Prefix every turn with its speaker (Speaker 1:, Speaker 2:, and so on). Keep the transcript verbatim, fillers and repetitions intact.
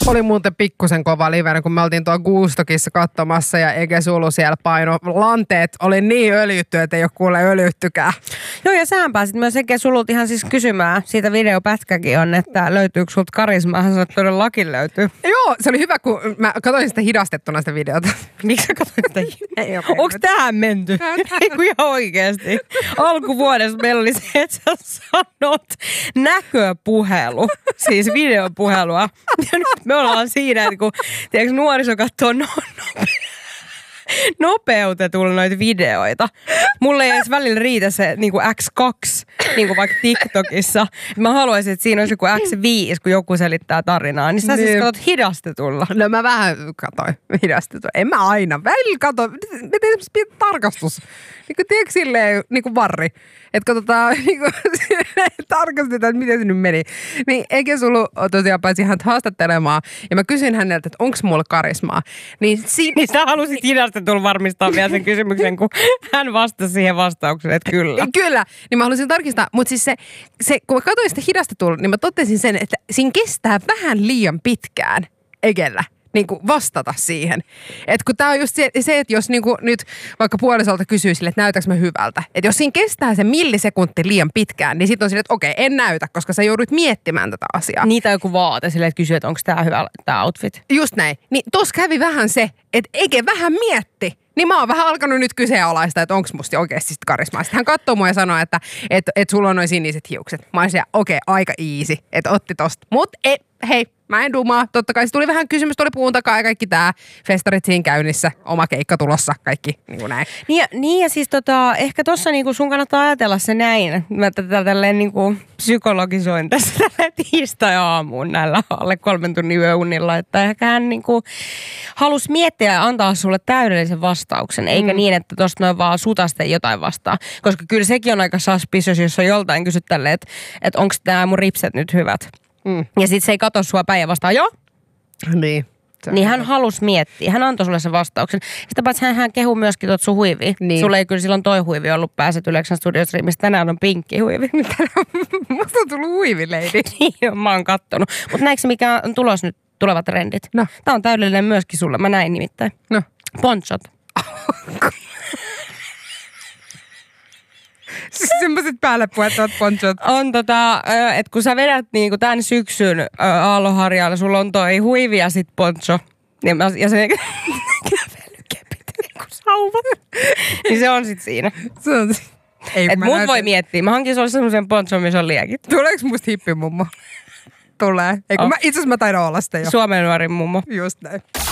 Speaker 1: Oli muuten pikkusen kova livenä, kun me oltiin tuolla Guustokissa katsomassa ja Ege Sulu siellä paino. Lanteet oli niin öljytty, että ei ole kuule öljyttykään.
Speaker 2: Joo, ja sähän pääsit myös Ege Sululta ihan siis kysymään. Siitä videopätkäkin on, että löytyykö sulta karismaa. Hän sanoi, että todellakin löytyy.
Speaker 1: Joo, se oli hyvä, kun mä katsoin sitä hidastettuna sitä videota.
Speaker 2: Miksi sä katsoit sitä? Onko tähän menty? Ei kun ihan oikeasti. Alkuvuodessa meillä oli se, että sä sanot näköpuhelu. Siis videopuhelua. Ja nyt me ollaan siinä, että kun tiedätkö, nuoriso katsoo no, no, nopeutetulla noita videoita. Mulle ei edes välillä riitä se niin kuin X kaksi, niin kuin vaikka TikTokissa. Mä haluaisin, että siinä olisi joku X viisi, kun joku selittää tarinaa. Niin sä niin. Siis katsot hidastetulla.
Speaker 1: No mä vähän katoin hidastetulla. En mä aina. Välillä kato. Me tein semmoista pientä tarkastus. Niin kuin tiedätkö silleen, niin kuin varri. Että katsotaan, niin kuin tarkastetaan, että miten se nyt meni. Niin Ege Sulu tosiaan pääsi häntä haastattelemaan. Ja mä kysyin häneltä, että onko mulla karismaa. Niin, si-
Speaker 2: niin sä halusit hidastetulla varmistaa vielä sen kysymyksen, kun hän vastasi siihen vastaukseen, että kyllä.
Speaker 1: Kyllä. Niin mä halusin tarkistaa. Mutta siis se, se, kun mä katsoin sitä hidastetulla, niin mä totesin sen, että siinä kestää vähän liian pitkään Egellä. Niin kuin vastata siihen. Että kun tää on just se, se että jos niin kuin nyt vaikka puolisolta kysyy sille, että näytäks mä hyvältä. Että jos siinä kestää se millisekunti liian pitkään, niin sit on sille, että okei, en näytä, koska sä joudut miettimään tätä asiaa.
Speaker 2: Niitä joku vaate silleen, että kysyy, että onko tää hyvä tää outfit.
Speaker 1: Just näin. Niin tossa kävi vähän se, että Ege vähän mietti. Niin mä oon vähän alkanut nyt kyseenalaista, että onko musta oikeasti sit karismaa. Sitten hän katsoo mua ja sanoo, että et, et sulla on noin siniset hiukset. Mä olisin, okei, okay, aika easy, että otti tosta. Mut e, hei, mä en dumaa. Totta kai se tuli vähän kysymys, tuli puun takaa ja kaikki tää. Festarit siinä käynnissä, oma keikka tulossa, kaikki niin kuin näin.
Speaker 2: Niin ja, niin ja siis tota, ehkä tossa niinku sun kannattaa ajatella se näin. Mä tätä tälleen niinku psykologisoin tässä tällä tiistai-aamuun näillä alle kolmen tunnin yöunilla. Että ehkä hän niinku halusi miettiä ja antaa sulle täydellisen vastauksen. Eikä mm. niin, että tosta noin vaan sutaste jotain vastaa. Koska kyllä sekin on aika suspicious, jos on joltain kysyt tälleen, että et onko tää mun ripset nyt hyvät. Mm. Ja sit se ei katso sua päin ja vastaa, joo.
Speaker 1: Niin.
Speaker 2: Niin hän halusi miettiä. Hän antoi sulle sen vastauksen. Sitä paitsi hän, hän kehui myöskin tuot sun huivia. Niin. Sulla ei kyllä silloin toi huivi ollut pääset Yleksan Studios, mistä tänään on pinkki huivi.
Speaker 1: Musta on tullut huivileidi.
Speaker 2: Niin, mä oon kattonut. Mutta näetkö se, mikä on tulos nyt, tulevat trendit?
Speaker 1: No.
Speaker 2: Tää on täydellinen myöskin sulle. Mä näin nimittäin.
Speaker 1: No.
Speaker 2: Ponchot.
Speaker 1: Siis semmoiset päälle puettavat ponchot.
Speaker 2: On tota, että kun sä vedät niinku tän syksyn Aalloharjalla, sulla on toi huivi ja sit poncho. Ja, mä, ja se kävelykepit niinku sauvat. Niin se on sit siinä.
Speaker 1: Se on si- Ei,
Speaker 2: et mut näytän. Voi miettiä. Mä hankin sulle semmosen ponchon, missä on liekit.
Speaker 1: Tuleeko musta hippimummo? Tulee. Ei, kun
Speaker 2: oh.
Speaker 1: mä, itse asiassa mä taidan olla sitä jo.
Speaker 2: Suomen nuorin mummo.
Speaker 1: Just näin.